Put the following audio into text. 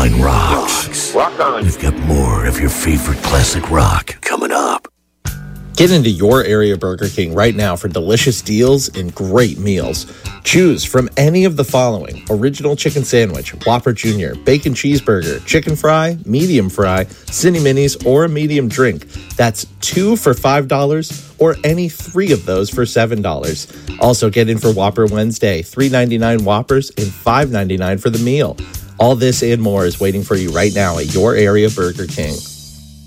99 rocks. Rock on. We've got more of your favorite classic rock coming up. Get into your area Burger King right now for delicious deals and great meals. Choose from any of the following: original chicken sandwich, Whopper Jr., bacon cheeseburger, chicken fry, medium fry, Cine Minis, or a medium drink. That's 2 for $5 or any 3 of those for $7. Also get in for Whopper Wednesday, $3.99 Whoppers and $5.99 for the meal. All this and more is waiting for you right now at your area Burger King.